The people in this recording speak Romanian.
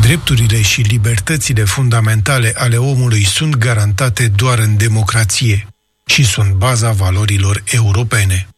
Drepturile și libertățile fundamentale ale omului sunt garantate doar în democrație și sunt baza valorilor europene.